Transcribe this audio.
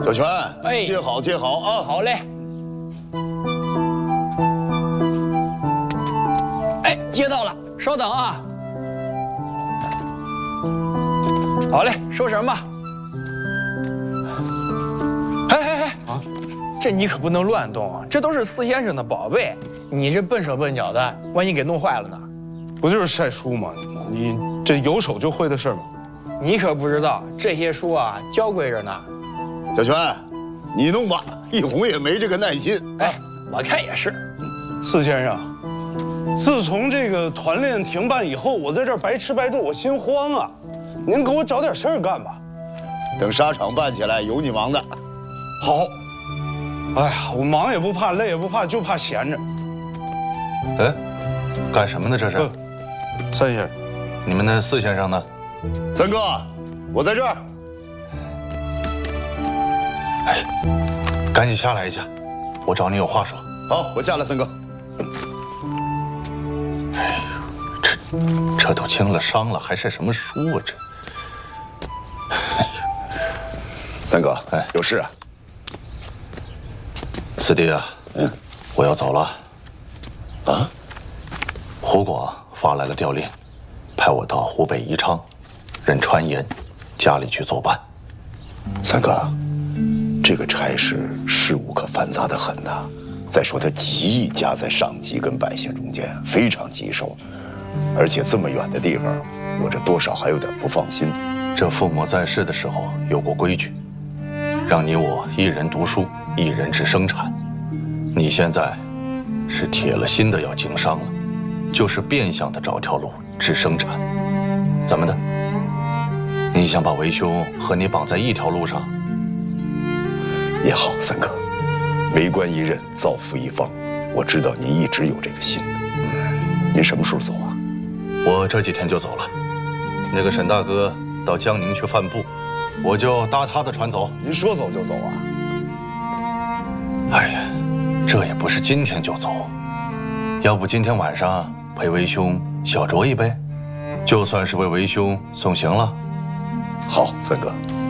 小泉， 哎， 接好接好啊！ 好嘞。哎，接到了，稍等啊。好嘞，收绳吧。哎，啊，这你可不能乱动啊！这都是四先生的宝贝，你这笨手笨脚的，万一给弄坏了呢？ 不就是晒书吗？你这有手就会的事吗？ 你可不知道，这些书啊，娇贵着呢。 小泉，你弄吧，一红也没这个耐心。 哎，我看也是。 四先生，自从这个团练停办以后，我在这儿白吃白住，我心慌啊！您给我找点事儿干吧。 等沙场办起来，有你忙的。 好。哎呀，我忙也不怕，累也不怕，就怕闲着。 哎，干什么呢？这是？ 三先生， 你们的四先生呢？ 三哥，我在这儿。 哎，赶紧下来一下，我找你有话说。 好，我下来，三哥。 哎呦，这都经了伤了，还是什么书啊？这。 三哥， 哎， 有事啊？ 四弟啊，我要走了。 啊？ 胡国发来了调令，派我到湖北宜昌，任川盐家里去作办。 三哥，这个差事事务可繁杂得很呐。再说他极易夹在上级跟百姓中间，非常棘手。而且这么远的地方，我这多少还有点不放心。 这父母在世的时候有过规矩，让你我一人读书，一人治生产。你现在是铁了心的要经商了，就是变相的找条路治生产。怎么的？你想把为兄和你绑在一条路上？ 也好，三哥，为官一任，造福一方。我知道您一直有这个心。您什么时候走啊？ 我这几天就走了。那个沈大哥到江宁去贩布，我就搭他的船走。 您说走就走啊？ 哎呀，这也不是今天就走，要不今天晚上陪为兄小酌一杯，就算是为为兄送行了。 好，三哥。